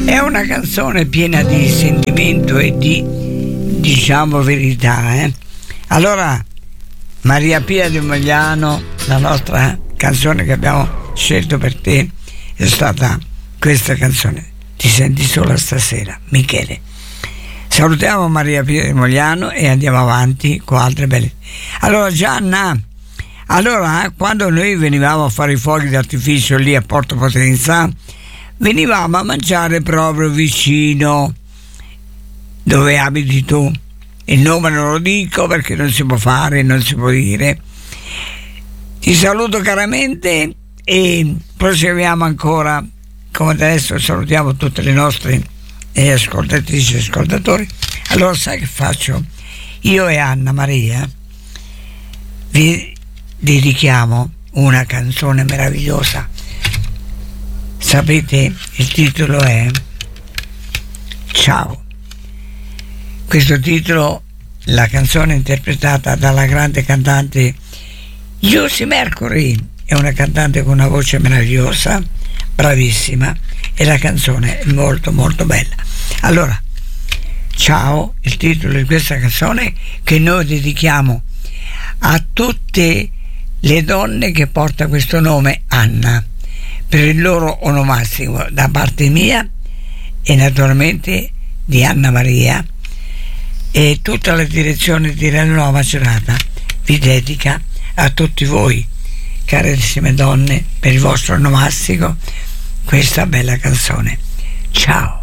È una canzone piena di sentimento e di, diciamo, verità, Allora, Maria Pia di Mogliano, la nostra canzone che abbiamo scelto per te è stata questa canzone, Ti senti sola stasera, Michele. Salutiamo Maria Pia di Mogliano e andiamo avanti con altre belle. Allora, Gianna, quando noi venivamo a fare i fuochi d'artificio lì a Porto Potenza, venivamo a mangiare proprio vicino dove abiti tu. Il nome non lo dico perché non si può fare, non si può dire. Ti saluto caramente e proseguiamo ancora. Come adesso salutiamo tutte le nostre ascoltatrici e ascoltatori. Allora sai che faccio? Io e Anna Maria vi dedichiamo una canzone meravigliosa. Sapete, il titolo è Ciao. Questo titolo, la canzone è interpretata dalla grande cantante Jussi Mercury, è una cantante con una voce meravigliosa, bravissima, e la canzone è molto molto bella. Allora, Ciao, il titolo di questa canzone che noi dedichiamo a tutte le donne che porta questo nome Anna, per il loro onomastico da parte mia e naturalmente di Anna Maria, e tutta la direzione di Radio Nuova Macerata vi dedica a tutti voi, carissime donne, per il vostro onomastico questa bella canzone. Ciao.